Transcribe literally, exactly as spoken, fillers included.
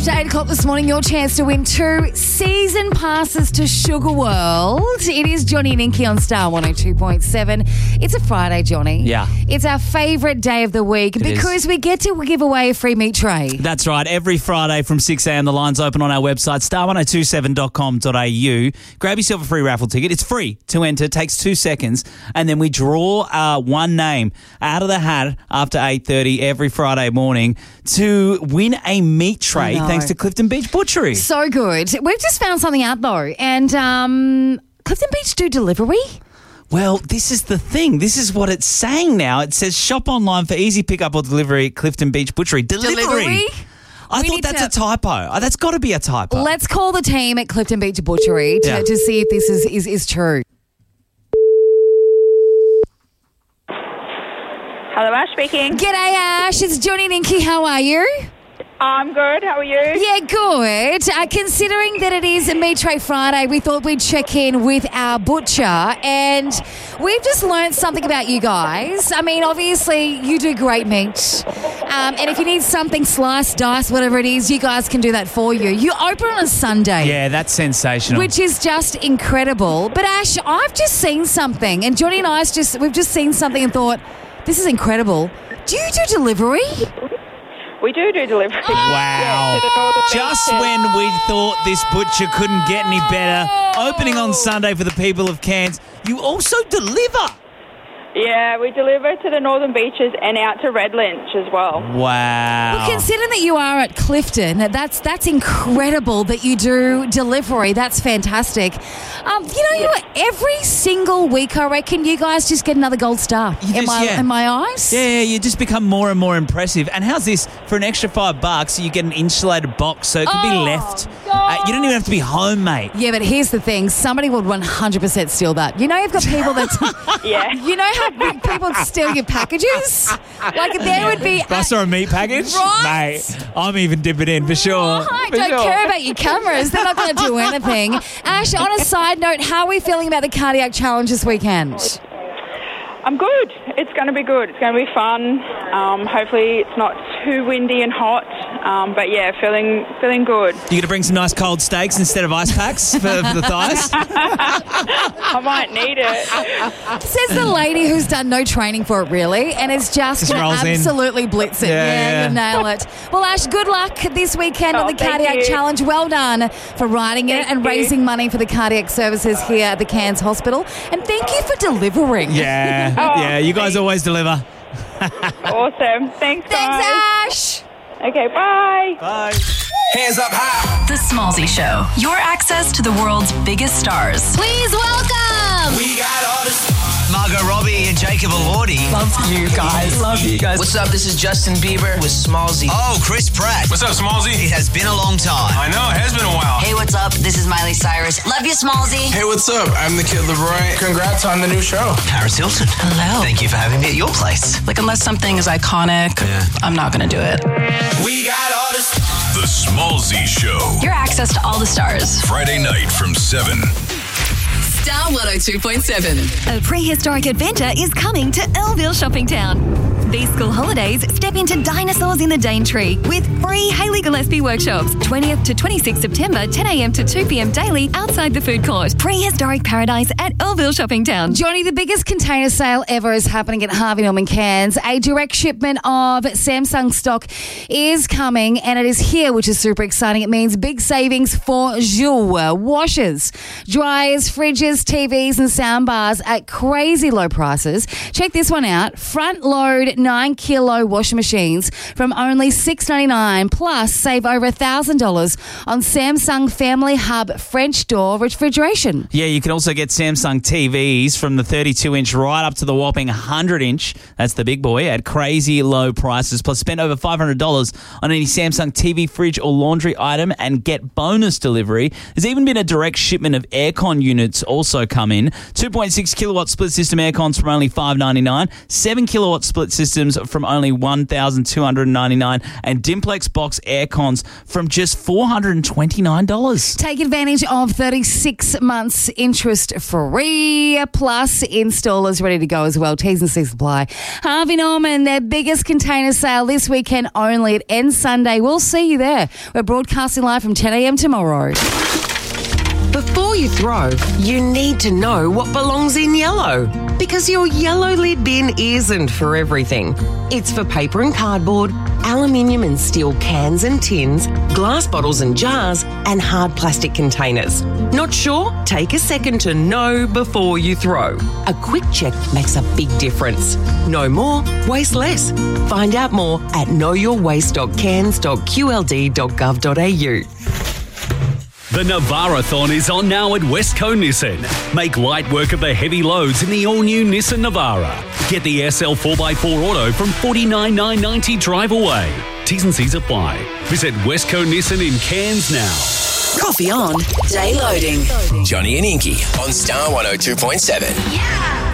after eight o'clock this morning, your chance to win two season passes to Sugar World. It is Johnny and Inky on Star one oh two point seven. It's a Friday, Johnny. Yeah. It's our favourite day of the week It because is. we get to give away a free meat tray. That's right. Every Friday from six a.m. the line's open on our website, star one oh two seven dot com dot a u. Grab yourself a free raffle ticket. It's free to enter. It takes two seconds. And then we draw uh, one name out of the hat after eight thirty every Friday morning to win a meat tray thanks to Clifton Beach Butchery. So good. We've just found something out though, and um, Clifton Beach do delivery. Well, this is the thing. This is what it's saying now. It says shop online for easy pickup or delivery at Clifton Beach Butchery. Delivery? Delivery? I We thought need that's to- a typo. Oh, that's got to be a typo. Let's call the team at Clifton Beach Butchery to, Yeah. to see if this is, is, is true. Hello, Ash speaking. G'day, Ash. It's Johnny and Inky. How are you? I'm good. How are you? Yeah, good. Uh, considering that it is Meat Tray Friday, we thought we'd check in with our butcher, and we've just learned something about you guys. I mean, obviously, you do great meat, um, and if you need something sliced, diced, whatever it is, you guys can do that for you. You open on a Sunday. Yeah, that's sensational. Which is just incredible. But Ash, I've just seen something, and Johnny and I just we've just seen something and thought, this is incredible. Do you do delivery? We do do delivery. Wow. Yeah, to the Northern Just Beaches. when we thought this butcher couldn't get any better, opening on Sunday for the people of Cairns, you also deliver. Yeah, we deliver to the Northern Beaches and out to Red Lynch as well. Wow. Well, considering that you are at Clifton, that's that's incredible that you do delivery. That's fantastic. Um, you know, you know, every single week, I reckon you guys just get another gold star You in just- my yeah. in my eyes. Yeah, yeah, you just become more and more impressive. And how's this? For an extra five bucks, you get an insulated box, so it can be Oh, left. Uh, you don't even have to be home, mate. Yeah, but here's the thing: somebody would one hundred percent steal that. You know, you've got people that, Yeah. you know how big people steal your packages. Like there would be. If I saw a meat package, Right. mate, I'm even dipping in for sure. I For don't sure. care about your cameras. They're not going to do anything. Ash, on a side note, how are we feeling about the cardiac challenge this weekend? I'm good. It's going to be good. It's going to be fun. Um, hopefully it's not too windy and hot. Um, but yeah, feeling feeling good. You going to bring some nice cold steaks instead of ice packs for, for the thighs? I might need it. Says the lady who's done no training for it, really, and is just, Just going rolls to in. absolutely blitz it. Yeah, Yeah, yeah. you nail it. Well, Ash, good luck this weekend on Oh, the thank cardiac you. challenge. Well done for riding it Thank and you. raising money for the cardiac services here at the Cairns Hospital. And thank you for delivering. Yeah, Oh, yeah. You guys thanks. always deliver. Awesome. Thanks, Thanks, guys. Ash. Okay, bye. Bye. Hands up high. The Smallzy Show. Your access to the world's biggest stars. Please welcome. We got all this. Margot Robbie and Jacob Elordi. Love you guys. Love you guys. What's up? This is Justin Bieber with Smallzy. Oh, Chris Pratt. What's up, Smallzy? It has been a long time. I know, it has been a while. Hey, what's up? This is Miley Cyrus. Love you, Smallzy. Hey, what's up? I'm the Kid LeBroy. Congrats on the new show. Paris Hilton. Hello. Thank you for having me at your place. Like, unless something is iconic, Yeah. I'm not going to do it. We got all this. The Smallzy Show. Your access to all the stars. Friday night from seven. Star one oh two point seven. A prehistoric adventure is coming to Elville Shopping Town. These school holidays, step into Dinosaurs in the Daintree with free Hayley Gillespie workshops, twentieth to twenty-sixth September, ten a.m. to two p.m. daily outside the food court. Prehistoric paradise at Elville Shopping Town. Johnny, the biggest container sale ever is happening at Harvey Norman Cairns. A direct shipment of Samsung stock is coming, and it is here, which is super exciting. It means big savings for Jules. Washers, dryers, fridges, T Vs, and soundbars at crazy low prices. Check this one out. Front load nine kilo washing machines from only six ninety-nine, plus save over one thousand dollars on Samsung Family Hub French door refrigeration. Yeah, you can also get Samsung T Vs from the thirty-two inch right up to the whopping one hundred inch. That's the big boy at crazy low prices. Plus, spend over five hundred dollars on any Samsung T V, fridge, or laundry item and get bonus delivery. There's even been a direct shipment of aircon units also also come in. two point six kilowatt split system air cons from only five dollars ninety-nine. seven kilowatt split systems from only one thousand two hundred ninety-nine dollars. And Dimplex box air cons from just four hundred twenty-nine dollars. Take advantage of thirty-six months interest free, plus installers ready to go as well. T's and C's apply. Harvey Norman, their biggest container sale this weekend only. It ends Sunday. We'll see you there. We're broadcasting live from ten a.m. tomorrow. Before you throw, you need to know what belongs in yellow, because your yellow lid bin isn't for everything. It's for paper and cardboard, aluminium and steel cans and tins, glass bottles and jars, and hard plastic containers. Not sure? Take a second to know before you throw. A quick check makes a big difference. Know more, waste less. Find out more at know your waste dot cairns dot q l d dot gov dot a u. The Navarathon is on now at Westco Nissan. Make light work of the heavy loads in the all-new Nissan Navara. Get the S L four by four Auto from forty-nine thousand nine hundred ninety dollars drive away. T's and C's apply. Visit Westco Nissan in Cairns now. Coffee on, day loading. Johnny and Inky on Star one oh two point seven. Yeah.